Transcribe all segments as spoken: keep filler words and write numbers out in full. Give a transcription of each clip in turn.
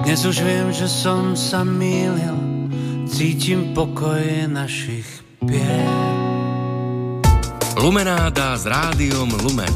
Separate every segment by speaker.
Speaker 1: Dnes už viem, že som sa mýlil, cítim pokoj našich pier.
Speaker 2: Lumenáda s rádiom Lumen.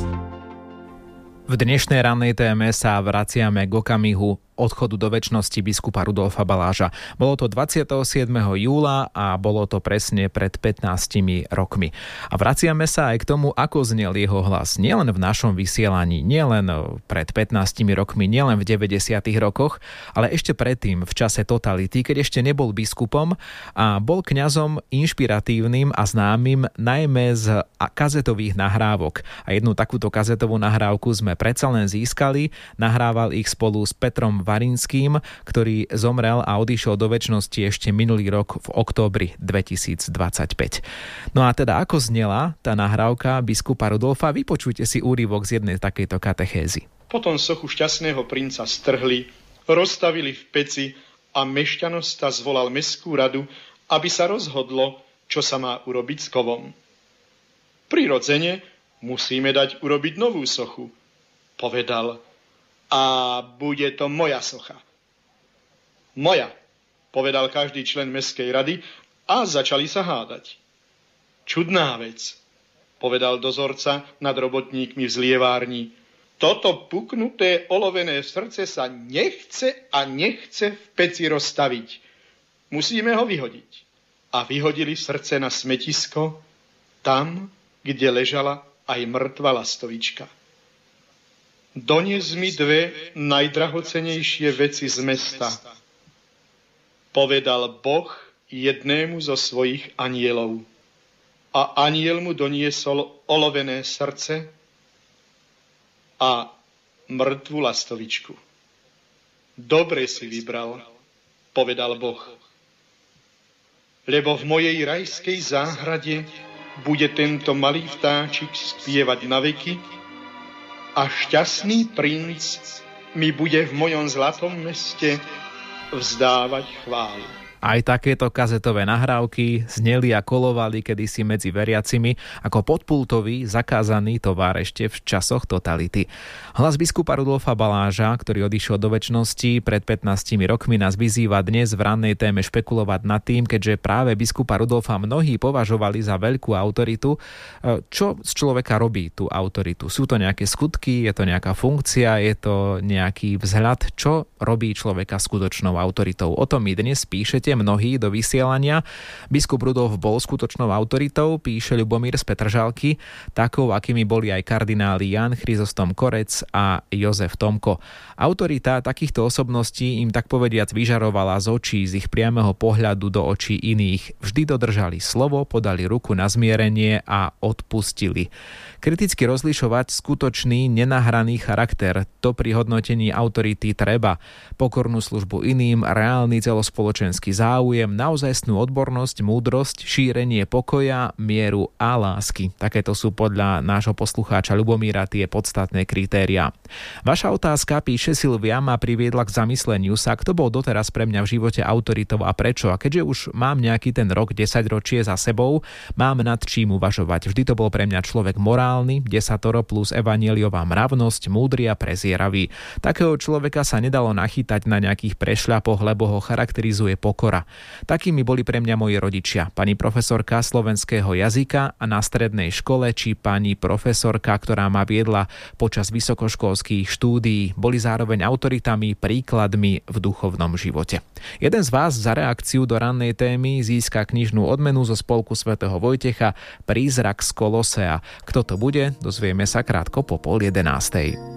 Speaker 3: V dnešnej rannej téme sa vraciame k okamihu odchodu do večnosti biskupa Rudolfa Baláža. Bolo to dvadsiateho siedmeho júla a bolo to presne pred pätnástimi rokmi. A vraciame sa aj k tomu, ako znel jeho hlas. Nielen v našom vysielaní, nielen pred pätnástimi rokmi, nielen v deväťdesiatych rokoch, ale ešte predtým, v čase totality, keď ešte nebol biskupom a bol kňazom inšpiratívnym a známym najmä z kazetových nahrávok. A jednu takúto kazetovú nahrávku sme predsa len získali. Nahrával ich spolu s Petrom Varinským, ktorý zomrel a odišiel do večnosti ešte minulý rok v októbri dvetisícdvadsaťpäť. No a teda ako znela tá nahrávka biskupa Rudolfa, vypočujte si úryvok z jednej takejto katechézy.
Speaker 4: Potom sochu šťastného princa strhli, rozstavili v peci a mešťanosta zvolal mestskú radu, aby sa rozhodlo, čo sa má urobiť s kovom. Prirodzene musíme dať urobiť novú sochu, povedal. A bude to moja socha. Moja, povedal každý člen mestskej rady a začali sa hádať. Čudná vec, povedal dozorca nad robotníkmi v zlievárni. Toto puknuté olovené srdce sa nechce a nechce v peci rozstaviť. Musíme ho vyhodiť. A vyhodili srdce na smetisko, tam, kde ležala aj mŕtva lastovička. Donies mi dve najdrahocenejšie veci z mesta, povedal Boh jednému zo svojich anielov. A aniel mu doniesol olovené srdce a mŕtvu lastovičku. Dobre si vybral, povedal Boh, lebo v mojej rajskej záhrade bude tento malý vtáčik spievať na veky a šťastný princ mi bude v mojom zlatom meste vzdávať chválu.
Speaker 3: Aj takéto kazetové nahrávky zneli a kolovali kedysi medzi veriacimi ako podpultový zakázaný tovar ešte v časoch totality. Hlas biskupa Rudolfa Baláža, ktorý odišiel do večnosti pred pätnástimi rokmi, nás vyzýva dnes v rannej téme špekulovať nad tým, keďže práve biskupa Rudolfa mnohí považovali za veľkú autoritu. Čo z človeka robí tú autoritu? Sú to nejaké skutky, je to nejaká funkcia, je to nejaký vzhľad? Čo robí človeka skutočnou autoritou? O tom mi dnes píšete mnohí do vysielania. Biskup Rudolf bol skutočnou autoritou, píše Ľubomír z Petržalky, takou, akými boli aj kardináli Jan Chryzostom Korec a Jozef Tomko. Autorita takýchto osobností im tak povediac vyžarovala z očí, z ich priameho pohľadu do očí iných. Vždy dodržali slovo, podali ruku na zmierenie a odpustili. Kriticky rozlišovať skutočný, nenahraný charakter, to pri hodnotení autority treba. Pokornú službu iným, reálny celospoločenský záujem, naozajstnú odbornosť, múdrosť, šírenie pokoja, mieru a lásky. Takéto sú podľa nášho poslucháča Ľubomíra tie podstatné kritériá. Vaša otázka, píše Silvia, ma priviedla k zamysleniu sa, kto bol doteraz pre mňa v živote autoritou a prečo. A keďže už mám nejaký ten rok, desaťročie za sebou, mám nad čím uvažovať. Vždy to bol pre mňa človek morálny, desatoro plus evanjeliová mravnosť, múdry a prezieravý. Takého človeka sa nedalo nachytať na nejakých prešľapoch, lebo ho charakterizuje pokora. Takými boli pre mňa moji rodičia, pani profesorka slovenského jazyka a na strednej škole, či pani profesorka, ktorá ma viedla počas vysokoškolských štúdií, boli zároveň autoritami, príkladmi v duchovnom živote. Jeden z vás za reakciu do rannej témy získa knižnú odmenu zo spolku svätého Vojtecha Prízrak z Kolosea. Kto to bude, dozvieme sa krátko po pol jedenástej.